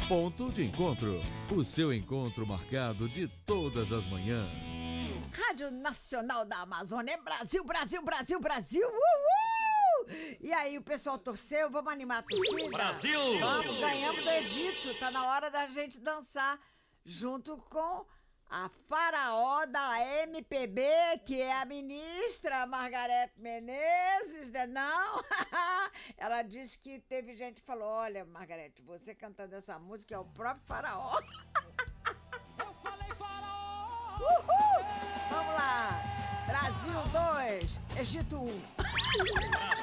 Ponto de Encontro, o seu encontro marcado de todas as manhãs. Rádio Nacional da Amazônia, Brasil, Brasil, Brasil, Brasil, uhul! E aí, o pessoal torceu, vamos animar a torcida? Brasil! Vamos, ganhamos do Egito, tá na hora da gente dançar junto com a faraó da MPB, que é a ministra Margareth Menezes, né? Não? Ela disse que teve gente que falou, olha, Margareth, você cantando essa música é o próprio faraó. Eu falei faraó! Uhul! Vamos lá! Brasil 2, Egito 1.